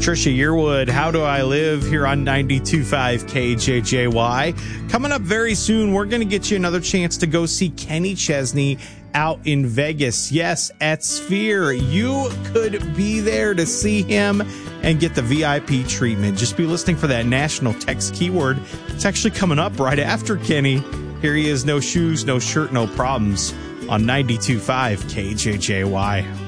Trisha Yearwood, How Do I Live, here on 92.5 KJJY. Coming up very soon, we're going to get you another chance to go see Kenny Chesney out in Vegas. Yes, at Sphere. You could be there to see him and get the VIP treatment. Just be listening for that national text keyword. It's actually coming up right after Kenny. Here he is, No Shoes, No Shirt, No Problems on 92.5 KJJY.